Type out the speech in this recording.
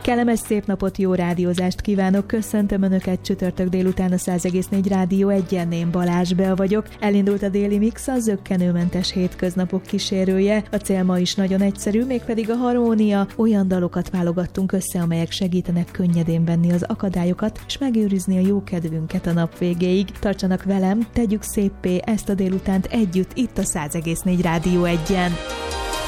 Kellemes szép napot, jó rádiózást kívánok, köszöntöm Önöket csütörtök délután a 100,4 Rádió 1-en, én Balázs Bea vagyok. Elindult a déli mix, a zökkenőmentes hétköznapok kísérője. A cél ma is nagyon egyszerű, mégpedig a harmónia. Olyan dalokat válogattunk össze, amelyek segítenek könnyedén venni az akadályokat, és megőrizni a jó kedvünket a nap végéig. Tartsanak velem, tegyük széppé ezt a délutánt együtt itt a 100,4 Rádió 1-en.